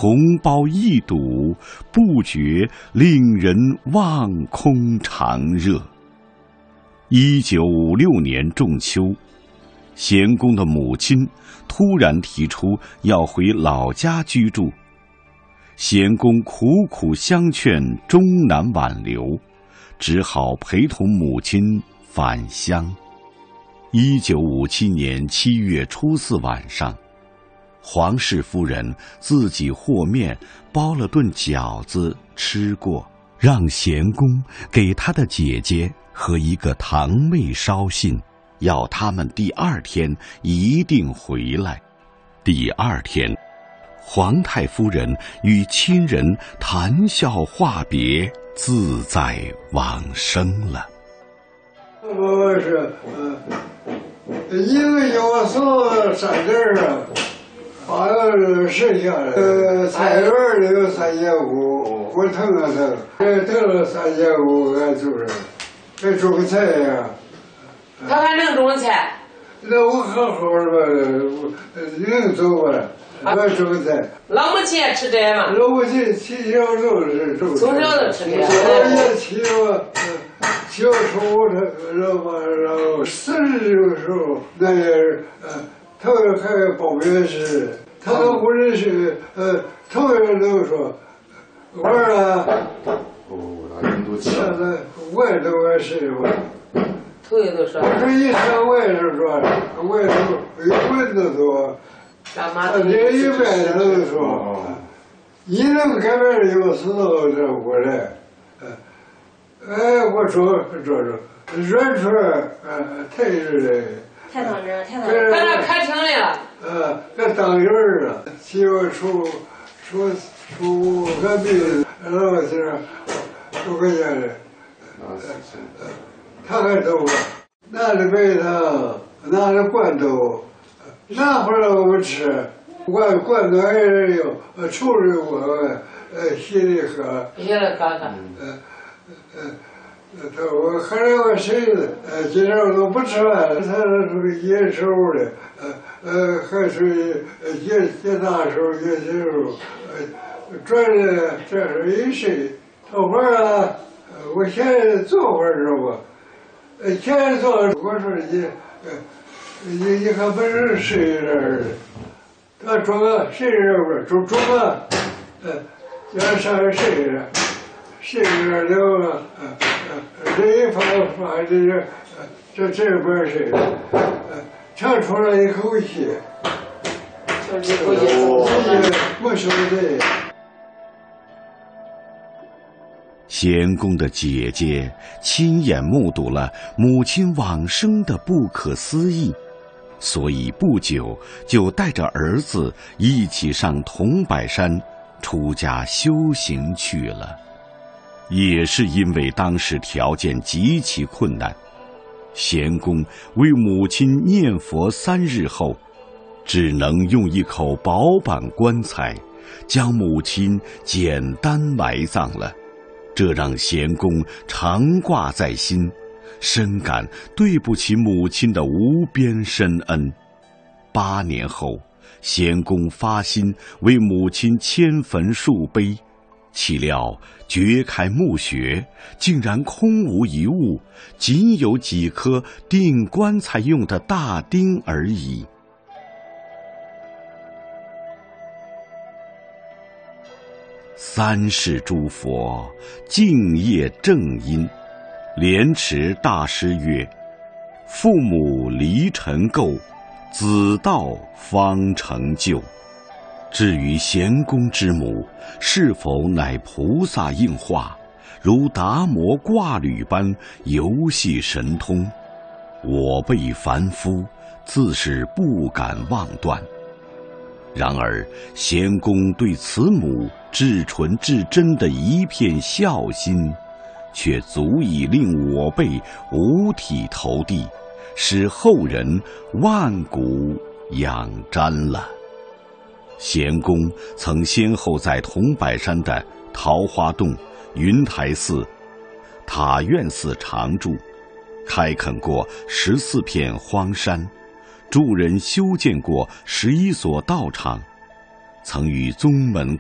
同胞一睹，不觉令人望空长热。1956年仲秋，贤公的母亲突然提出要回老家居住，贤公苦苦相劝，终难挽留，只好陪同母亲返乡。1957年7月初4晚上，黄氏夫人自己和面包了顿饺子吃过，让贤公给他的姐姐和一个堂妹捎信，要他们第2天一定回来。第2天，皇太夫人与亲人谈笑话别，自在往生了。 我是一个要送3件啊，把剩下的菜园里有3件五，我腾了腾，腾了3件五，俺就是还种个菜呀。 他还能种菜？ 那我好好的吧，能走吧？我种个菜。 老母亲也吃这吗？ 老母亲起小都是种。 从小就吃这。 我也起我。小时候然后40的时候，那人头还报名时，他都不认识，头人都说玩了。现在外头还是吧。 头人都说。 我说一上外头说，外头有蚊子多，这一外头说，一能改变有时候这过来。我说软出来，太热了。 太当真， 在那开庭来了。 这当人了，媳妇出个病，然后是出个家的，他还走了，拿着白糖，拿着罐头，拿回来我们吃，罐头还是有，抽着我，稀里喝。 稀里喝喝。 我喝了个水子，今天我都不吃饭，他是野手的，还是野大手野小手，转的这是一睡，头会儿啊，我先坐会儿知道吧？先坐，我说你还不是睡这儿？他中个睡这不中个，要上来睡着，睡着了这一放这边睡，长出来一口气，我说的。 贤公的姐姐亲眼目睹了母亲往生的不可思议，所以不久就带着儿子一起上桐柏山出家修行去了。也是因为当时条件极其困难，贤公为母亲念佛3日后，只能用一口薄板棺材将母亲简单埋葬了。这让贤公常挂在心，深感对不起母亲的无边深恩。8年后，贤公发心为母亲迁坟树碑，岂料掘开墓穴，竟然空无一物，仅有几颗钉棺材用的大钉而已。3世诸佛敬业正因，莲池大师曰：父母离尘垢，子道方成就。至于贤公之母是否乃菩萨应化，如达摩挂履般游戏神通，我辈凡夫自是不敢妄断。然而贤公对此母至纯至真的一片孝心，却足以令我辈五体投地，使后人万古仰瞻了。贤公曾先后在桐柏山的桃花洞、云台寺、塔院寺常住，开垦过14片荒山，助人修建过11所道场，曾与宗门